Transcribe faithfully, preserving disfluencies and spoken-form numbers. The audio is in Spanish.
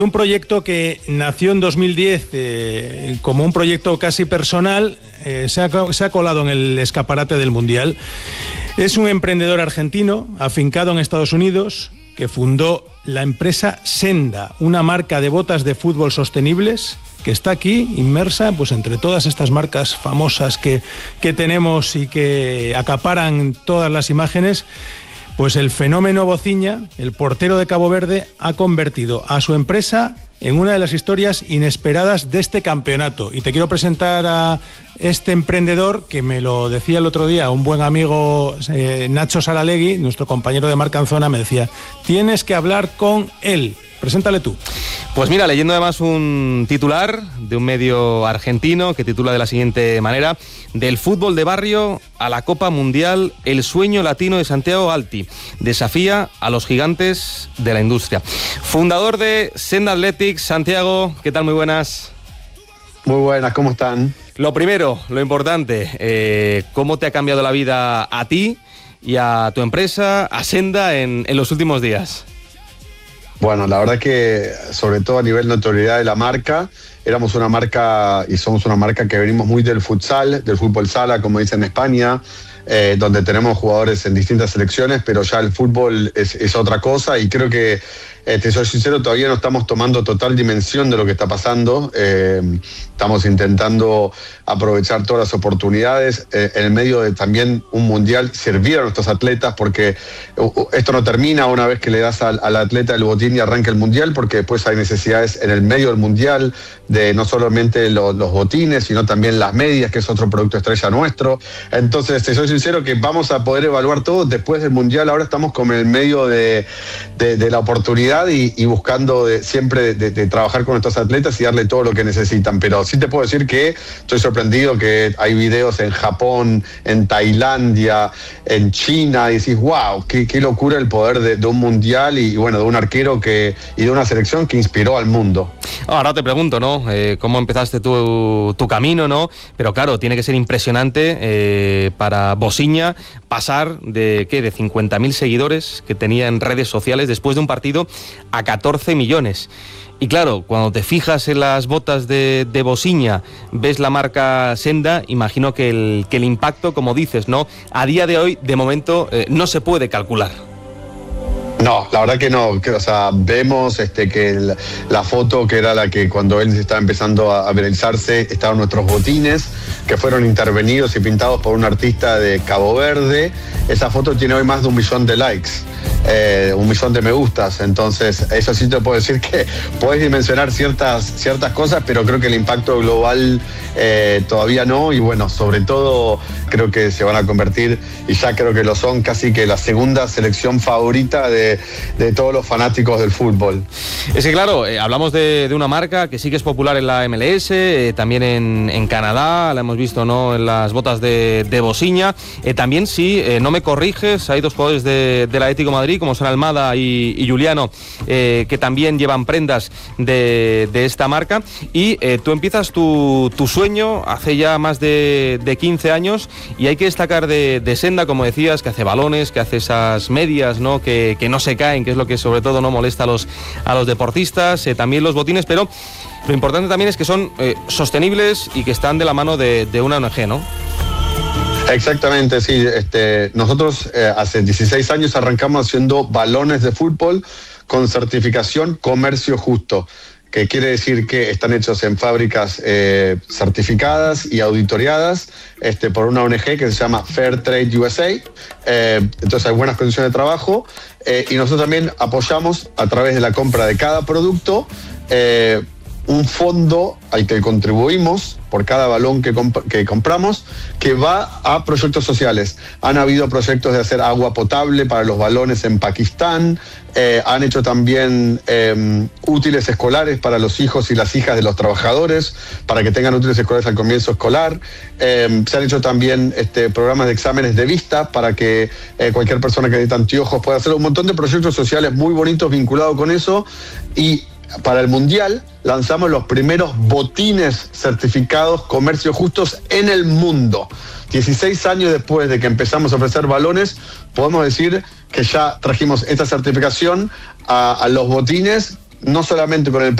Un proyecto que nació en dos mil diez eh, como un proyecto casi personal, eh, se, ha, se ha colado en el escaparate del Mundial. Es un emprendedor argentino, afincado en Estados Unidos, que fundó la empresa Senda, una marca de botas de fútbol sostenibles, que está aquí inmersa pues entre todas estas marcas famosas que, que tenemos y que acaparan todas las imágenes. Pues el fenómeno Bociña, el portero de Cabo Verde, ha convertido a su empresa en una de las historias inesperadas de este campeonato. Y te quiero presentar a este emprendedor, que me lo decía el otro día un buen amigo, eh, Nacho Saralegui, nuestro compañero de Marca en Zona, me decía, tienes que hablar con él. Preséntale tú. Pues mira, leyendo además un titular de un medio argentino que titula de la siguiente manera: del fútbol de barrio a la Copa Mundial, el sueño latino de Santiago Alti desafía a los gigantes de la industria. Fundador de Senda Athletics, Santiago, ¿qué tal? Muy buenas. Muy buenas, ¿cómo están? Lo primero, lo importante, eh, ¿cómo te ha cambiado la vida a ti y a tu empresa, a Senda, en, en los últimos días? Bueno, la verdad que sobre todo a nivel notoriedad de la marca, éramos una marca y somos una marca que venimos muy del futsal, del fútbol sala, como dicen en España, eh, donde tenemos jugadores en distintas selecciones, pero ya el fútbol es, es otra cosa y creo que, eh, te soy sincero, todavía no estamos tomando total dimensión de lo que está pasando. Eh, estamos intentando aprovechar todas las oportunidades, eh, en el medio de también un mundial, servir a nuestros atletas, porque uh, esto no termina una vez que le das al, al atleta el botín y arranca el mundial, porque después hay necesidades en el medio del mundial de no solamente lo, los botines, sino también las medias, que es otro producto estrella nuestro. Entonces, te soy sincero que vamos a poder evaluar todo después del mundial. Ahora estamos como en el medio de, de, de la oportunidad y, y buscando de, siempre de, de trabajar con nuestros atletas y darle todo lo que necesitan. Pero sí te puedo decir que estoy sorprendido que hay videos en Japón, en Tailandia, en China, y decís, wow, qué, qué locura el poder de, de un mundial y, bueno, de un arquero que, y de una selección que inspiró al mundo. Ahora te pregunto, ¿no? Eh, ¿Cómo empezaste tu, tu camino, no? Pero claro, tiene que ser impresionante eh, para Bociña pasar de, ¿qué? De cincuenta mil seguidores que tenía en redes sociales después de un partido a catorce millones. Y claro, cuando te fijas en las botas de, de Bociña, ves la marca Senda, imagino que el, que el impacto, como dices, ¿no? A día de hoy, de momento, eh, no se puede calcular. No, la verdad que no, que, o sea, vemos este, que el, la foto que era la que cuando él estaba empezando a, a viralizarse, estaban nuestros botines, que fueron intervenidos y pintados por un artista de Cabo Verde. Esa foto tiene hoy más de un millón de likes, eh, un millón de me gustas, entonces eso sí te puedo decir que puedes dimensionar ciertas, ciertas cosas, pero creo que el impacto global eh, todavía no, y bueno, sobre todo creo que se van a convertir, y ya creo que lo son, casi que la segunda selección favorita de de todos los fanáticos del fútbol. Es que claro, eh, hablamos de, de una marca que sí que es popular en la M L S, eh, también en, en Canadá, la hemos visto, ¿no?, en las botas de, de Bociña. Eh, también, sí, eh, no me corriges, hay dos jugadores de, del Atlético de Madrid, como son Almada y, y Juliano, eh, que también llevan prendas de, de esta marca. Y eh, tú empiezas tu, tu sueño hace ya más de, de quince años, y hay que destacar de, de Senda, como decías, que hace balones, que hace esas medias, ¿no?, que, que no se caen, que es lo que sobre todo no molesta a los, a los deportistas, eh, también los botines, pero lo importante también es que son eh, sostenibles y que están de la mano de, de una O N G, ¿no? Exactamente, sí. Este, nosotros eh, hace dieciséis años arrancamos haciendo balones de fútbol con certificación Comercio Justo, que quiere decir que están hechos en fábricas eh, certificadas y auditoriadas este, por una O N G que se llama Fair Trade U S A. Eh, entonces hay buenas condiciones de trabajo, eh, y nosotros también apoyamos a través de la compra de cada producto eh, un fondo al que contribuimos por cada balón que, comp- que compramos, que va a proyectos sociales. Han habido proyectos de hacer agua potable para los balones en Pakistán, eh, han hecho también eh, útiles escolares para los hijos y las hijas de los trabajadores, para que tengan útiles escolares al comienzo escolar. Eh, se han hecho también este, programas de exámenes de vista para que eh, cualquier persona que necesite anteojos pueda hacer un montón de proyectos sociales muy bonitos vinculados con eso. Y para el Mundial lanzamos los primeros botines certificados Comercio Justos en el mundo. dieciséis años después de que empezamos a ofrecer balones, podemos decir que ya trajimos esta certificación a, a los botines no solamente con el